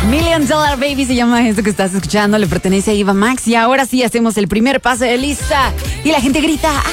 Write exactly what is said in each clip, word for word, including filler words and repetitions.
Million Dollar Baby se llama esto que estás escuchando, le pertenece a Eva Max y ahora sí hacemos el primer pase de lista y la gente grita, ¡ah!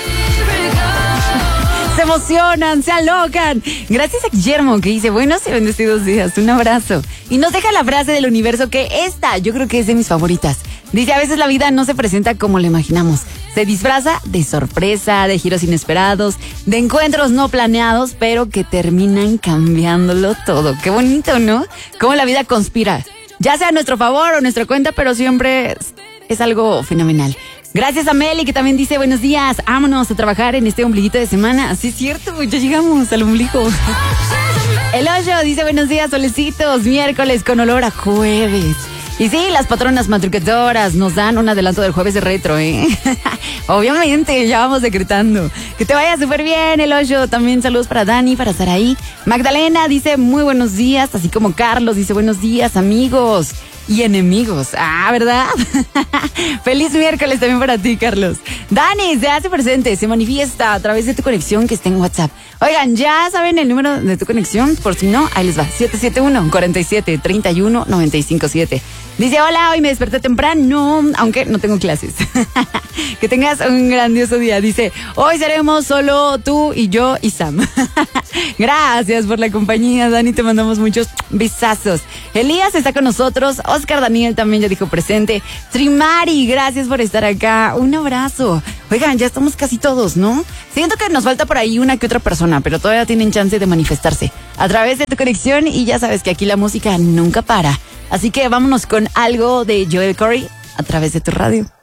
Se emocionan, se alocan. Gracias a Guillermo que dice, buenos y bendecidos días, un abrazo. Y nos deja la frase del universo que esta, yo creo que es de mis favoritas. Dice, a veces la vida no se presenta como lo imaginamos. Se disfraza de sorpresa, de giros inesperados, de encuentros no planeados, pero que terminan cambiándolo todo. Qué bonito, ¿no? Cómo la vida conspira. Ya sea a nuestro favor o nuestra cuenta, pero siempre es algo fenomenal. Gracias a Meli que también dice buenos días, vámonos a trabajar en este ombliguito de semana. Sí es cierto, ya llegamos al ombligo. El Hoyo dice buenos días, solecitos, miércoles con olor a jueves. Y sí, las patronas madrugadoras nos dan un adelanto del jueves de retro, ¿eh? Obviamente, ya vamos decretando. Que te vaya súper bien, El Hoyo. También saludos para Dani, para Saraí. Magdalena dice muy buenos días, así como Carlos dice buenos días, amigos y enemigos. Ah, ¿verdad? Feliz miércoles también para ti, Carlos. Dani se hace presente, se manifiesta a través de tu conexión que está en WhatsApp. Oigan, ¿ya saben el número de tu conexión? Por si no, ahí les va. siete siete uno, cuatro siete, tres uno, nueve cinco siete. Dice, hola, hoy me desperté temprano, aunque no tengo clases. Que tengas un grandioso día. Dice, hoy seremos solo tú y yo y Sam. Gracias por la compañía, Dani, te mandamos muchos besazos. Elías está con nosotros, Oscar Daniel también ya dijo presente. Trimari, gracias por estar acá, un abrazo. Oigan, ya estamos casi todos, ¿no? Siento que nos falta por ahí una que otra persona, pero todavía tienen chance de manifestarse a través de tu conexión y ya sabes que aquí la música nunca para. Así que vámonos con algo de Joel Corey a través de tu radio.